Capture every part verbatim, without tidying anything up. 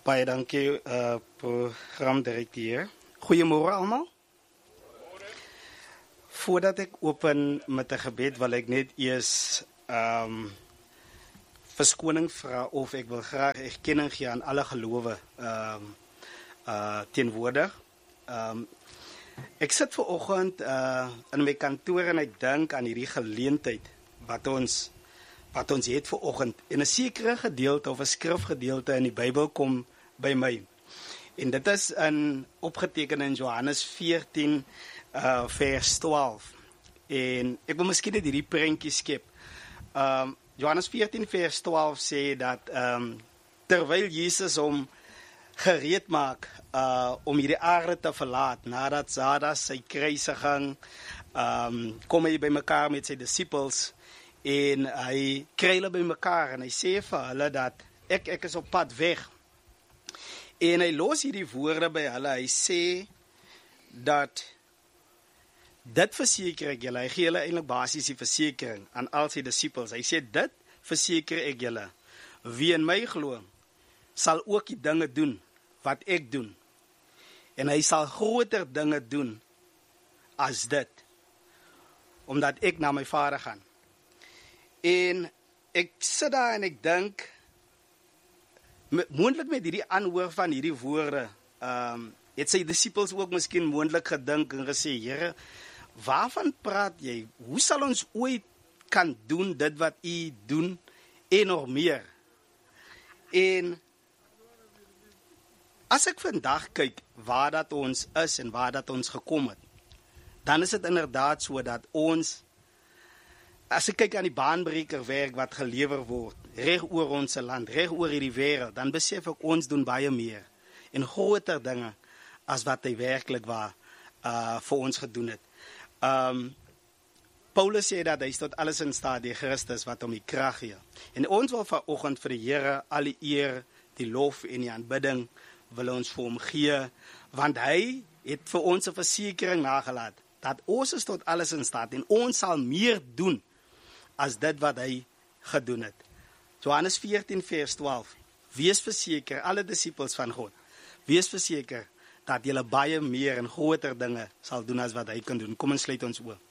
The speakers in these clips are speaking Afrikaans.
Baie dankie, uh, programdirekteur. Goeiemôre almal. Voordat ek open met 'n gebed, wil ek net eers um, verskoning vra of ek wil graag erkenning gee aan alle gelowe um, uh, teenwoordig. Um, ek sit vanoggend uh, in my kantoor en ek dink aan hierdie geleentheid wat ons wat ons het vanoggend. En 'n sekere gedeelte of 'n skrifgedeelte in die Bybel kom by my. En dit is in opgeteken in Johannes veertien uh, vers twaalf. En ek wil miskien net hierdie prentjie skep. Um, Johannes veertien vers twaalf sê dat um, terwyl Jesus hom gereed maak uh, om hierdie aarde te verlaat, nadat Zada sy kruisiging, um, kom hy by mekaar met sy disippels en hy kry hulle by mekaar en hy sê vir hulle dat ek, ek is op pad weg. En hy los hierdie woorde by hulle, hy sê dat dit verseker ek julle, hy gee hulle eintlik basies die versekering aan al sy disippels. Hy sê dit verseker ek julle, wie in my glo, sal ook die dinge doen wat ek doen. En hy sal groter dinge doen as dit, omdat ek na my Vader gaan. En ek sit daar en ek dink, moontlik met hierdie aanhoor van hierdie woorde, um, het sy disippels ook miskien moontlik gedink en gesê, Here, waarvan praat jy? Hoe sal ons ooit kan doen dit wat u doen en nog meer? En as ek vandag kyk waar dat ons is en waar dat ons gekom het, dan is dit inderdaad so dat ons, as ek kyk aan die baanbreker werk wat gelewer word, reg oor ons land, reg oor hierdie wêreld, dan besef ek ons doen baie meer en groter dinge as wat hy werklik waar uh, vir ons gedoen het. Um, Paulus sê dat hy is tot alles in staat deur Christus wat hom die krag gee. En ons wil vanoggend vir die Here al die eer, die lof en die aanbidding wil ons vir hom gee, want hy het vir ons 'n versekering nagelaat dat ons is tot alles in staat en ons sal meer doen as dit wat hy gedoen het. Johannes veertien vers twaalf. Wees verseker, alle disippels van God, wees verseker dat julle baie meer en groter dinge sal doen as wat hy kan doen. Kom ons sluit ons oë.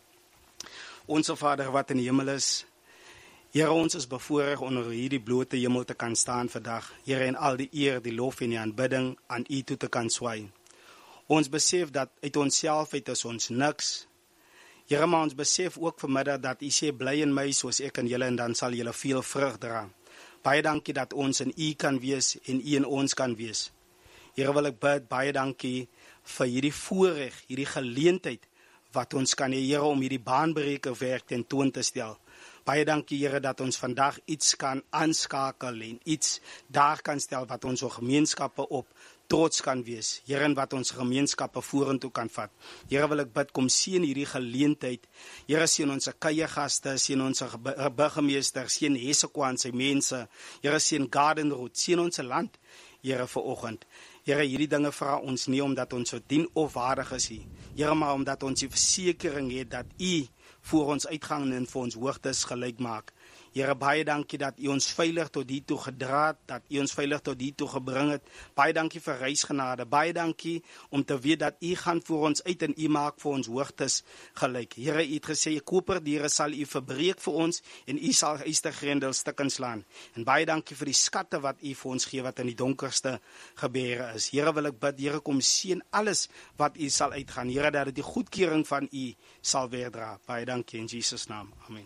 Onse Vader wat in die hemel is, Here, ons is bevoorreg onder hierdie blote hemel te kan staan vandag. Here, en al die eer, die lof en die aanbidding aan u toe te kan swaai. Ons besef dat uit onsself uit is ons niks. Here, maar ons besef ook vanmiddag dat u sê bly in my soos ek in julle en dan sal julle veel vrug dra. Baie dankie dat ons in u kan wees en u in ons kan wees. Here, wil ek bid, baie dankie vir hierdie voorreg, hierdie geleentheid wat ons kan hê, Here, om hierdie baanbreker werk ten toon te stel. Baie dankie, Here, dat ons vandag iets kan aanskakel en iets daar kan stel wat ons gemeenskappe op trots kan wees. Here, en wat ons gemeenskappe vorentoe kan vat. Here, wil ek bid, kom seën hierdie geleentheid. Here, seën ons kuiergaste, seën ons burgemeester, seën Hesekwa en sy mense. Here, seën Garden Route, seën ons land. Here, vanoggend. Here, hierdie dinge vra ons nie omdat ons so dien of waardig is nie. Here, maar omdat ons die versekering het dat u voor ons uitgang en vir ons hoogtes gelyk maak. Here, baie dankie dat u ons veilig tot hier toe gedra het, dat u ons veilig tot hier toe gebring het. Baie dankie vir reisgenade. Baie dankie om te weet dat u gaan voor ons uit en u maak vir ons hoogtes gelyk. Here, u het gesê, koperdiere sal u verbreek vir ons en u sal ystergrendel stukken slaan. En baie dankie vir die skatte wat u vir ons gee wat in die donkerste gebeure is. Here, wil ek bid, Here, kom seën alles wat u sal uitgaan. Here, dat dit die goedkeuring van u sal weerdra. Baie dankie in Jesus naam. Amen.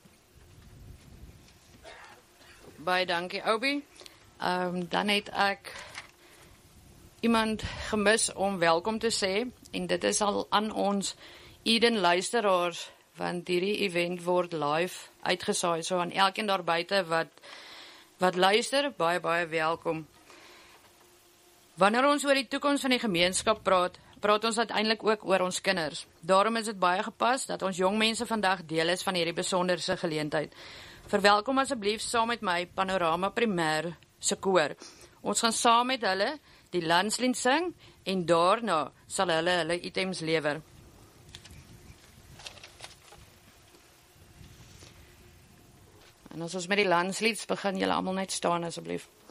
Baie dankie, Obi. Um, dan het ek iemand gemis om welkom te sê, en dit is al aan ons Eden luisteraars, want hierdie event word live uitgesaai, so aan elkeen daar buite wat, wat luister, baie, baie welkom. Wanneer ons oor die toekoms van die gemeenskap praat, praat ons uiteindelik ook oor ons kinders. Daarom is dit baie gepas dat ons jong mense vandag deel is van hierdie besonderse geleentheid. Verwelkom asseblief saam met my Panorama Primêr se koor. Ons gaan saam met hulle die landslied sing en daarna sal hulle hulle items lewer. En as ons met die landslied begin, julle almal net staan asseblief.